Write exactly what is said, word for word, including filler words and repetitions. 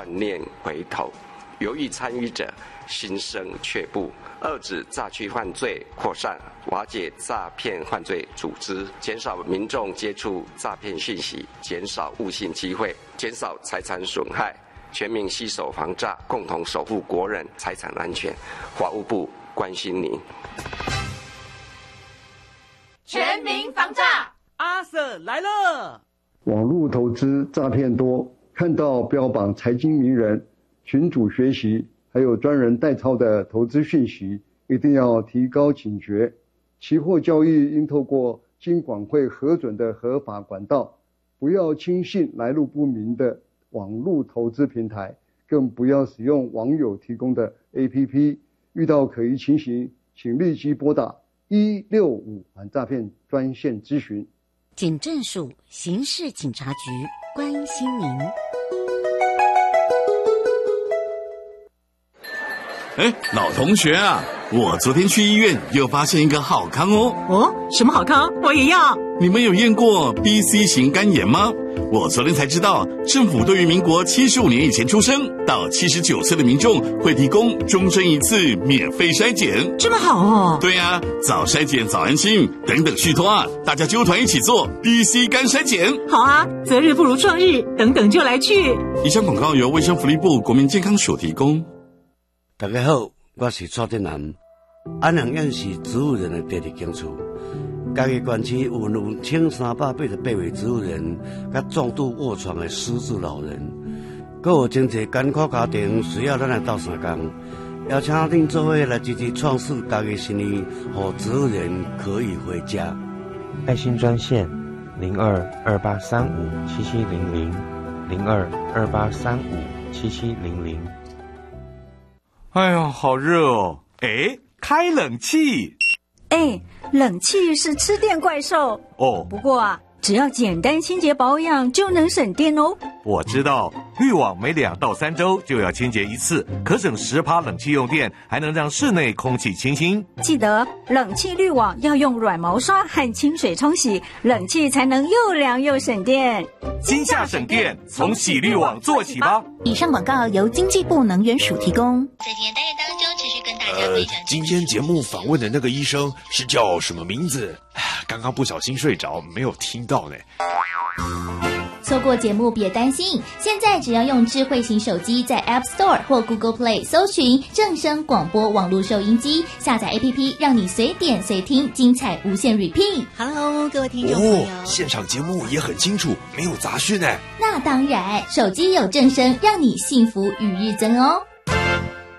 万念回头。有意参与者心生却步，遏止诈欺犯罪扩散，瓦解诈骗犯罪组织，减少民众接触诈骗讯息，减少误信机会，减少财产损害，全民携手防诈，共同守护国人财产安全。法务部关心您。 全民防诈， 阿 Sir 来了。 网络投资诈骗多，看到标榜财经名人、群组学习，还有专人代操的投资讯息，一定要提高警觉。期货交易应透过金管会核准的合法管道，不要轻信来路不明的网络投资平台，更不要使用网友提供的 A P P。遇到可疑情形，请立即拨打一六五反诈骗专线咨询。 警政署刑事警察局关心您。 哎，老同学啊，我昨天去医院又发现一个好康哦。 哦，什么好康？我也要。 你们有验过 B C 型肝炎吗？我昨天才知道，政府对于民国七十五年以前出生到七十九岁的民众会提供终身一次免费筛检。 这么好哦。 对啊，早筛检早安心，等等续托啊，大家揪团一起做 B C 肝筛检。 好啊，择日不如撞日，等等就来去。 以上广告由卫生福利部国民健康署提供。 大家好，我是蔡振南。安阳院是植物人的第二警处，家己县区有两千三百八十八位植物人，甲重度卧床的失智老人，阁有真侪艰苦家庭需要咱来斗相共，邀请恁做伙来支持创世家己生意，让植物人可以回家。 爱心专线零二二八三五七七零零零二二八三五七七零零。 哎呀，好热哦！哎，开冷气。 哎，冷气是吃电怪兽哦。 不过啊，只要简单清洁保养就能省电哦。 我知道，滤网每两到三周就要清洁一次，可省十趴冷气用电，还能让室内空气清新。 记得冷气滤网要用软毛刷和清水冲洗，冷气才能又凉又省电。 今夏省电，从洗滤网做起吧。 以上广告由经济部能源署提供。 在今天单元当中，持续跟大家分享、 呃。今天节目访问的那个医生是叫什么名字？刚刚不小心睡着，没有听到呢。 错过节目别担心，现在只要用智慧型手机在 App Store 或 Google Play 搜寻正声广播网络收音机，下载 A P P 让你随点随听，精彩无限 repeat。 Hello， 各位听众朋友、 哦、现场节目也很清楚，没有杂讯呢。 那当然，手机有正声，让你幸福与日增哦。